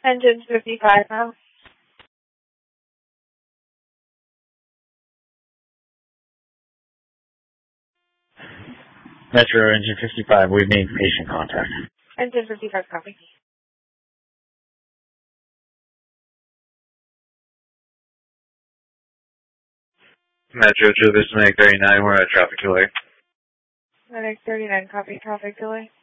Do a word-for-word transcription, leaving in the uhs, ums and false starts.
Engine fifty-five now. Metro Engine fifty-five, we made patient contact. Engine fifty-five, copy. Metro to this Medic thirty-nine, we're at traffic delay. Medic thirty-nine, copy, traffic delay.